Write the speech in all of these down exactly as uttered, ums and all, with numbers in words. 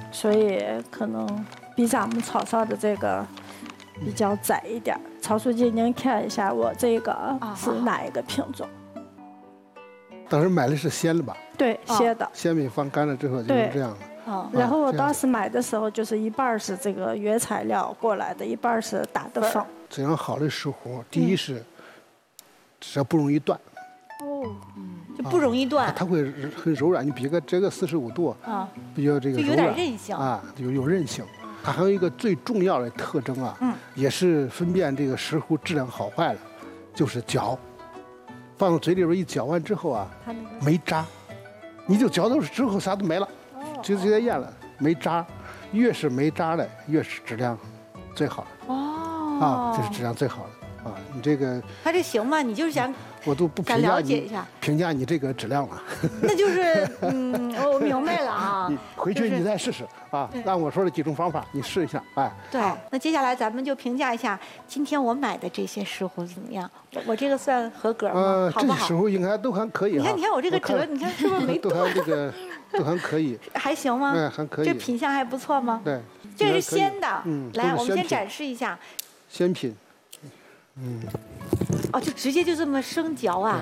所以可能比咱们草烧的这个比较窄一点。曹书记，您看一下我这个是哪一个品种？ 当时买的是鲜的吧？ 对，鲜的。 鲜米放干了之后就是这样的。 哦，然后我当时买的时候，就是一半是这个原材料过来的，一半是打的粉。 这样好的石斛，第一是只要不容易断。 哦，嗯，就不容易断。 它会很柔软，你比个这个四十五度啊，比较这个就有点韧性啊，有有韧性。它还有一个最重要的特征啊，嗯，也是分辨这个石斛质量好坏的，就是嚼。放到嘴里边一嚼完之后啊，没渣，你就嚼到之后啥都没了，就直接咽了，没渣，越是没渣的，越是质量最好的。哦，啊，这是质量最好的啊！你这个， 它这行吗？你就是想， 我都不评价了解一下， 评价你这个质量了。 那就是，嗯，我明白了啊。 你回去你再试试啊，按我说的几种方法你试一下，哎。 对，那接下来咱们就评价一下今天我买的这些石斛怎么样？我这个算合格吗？ 呃，这些石斛应该都还可以。 你看，你看我这个折，你看是不是没断？都还这个，都还可以。 还行吗？ 嗯，还可以。 这品相还不错吗？ 对， 这是鲜的。 嗯， 来，我们先展示一下。 鲜品。嗯。 哦，就直接就这么生嚼啊？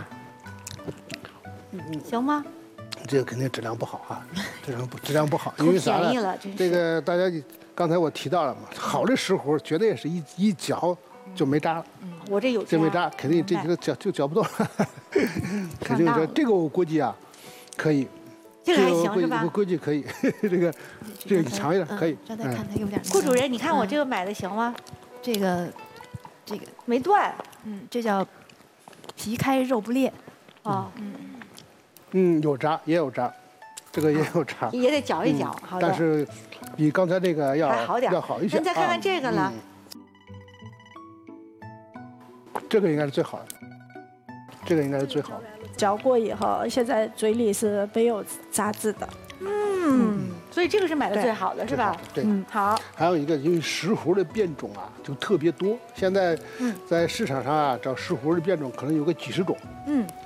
行吗？ 这个肯定质量不好啊，质量不质量不好，因为啥呢？这个大家刚才我提到了嘛，好的石斛绝对是一一嚼就没渣了。 嗯，我这有这没渣，肯定这几个嚼就嚼不动了，肯定这这个我估计啊，可以。 这个还行是吧？ 我估计可以，这个这个尝一下可以。 让他看他有点。 顾主任，你看我这个买的行吗？ 这个这个没断， 嗯，这叫皮开肉不裂。 哦， 嗯。 嗯，有渣也有渣，这个也有渣， 也得嚼一嚼，好的。 但是比刚才那个要好点， 要好一些。 咱再看看这个了， 这个应该是最好的，这个应该是最好的。 嚼过以后，现在嘴里是没有渣子的。 嗯，所以这个是买的最好的，是吧？ 对， 嗯，好。 还有一个，因为石斛的变种啊，就特别多，现在在市场上啊，找石斛的变种可能有个几十种。嗯。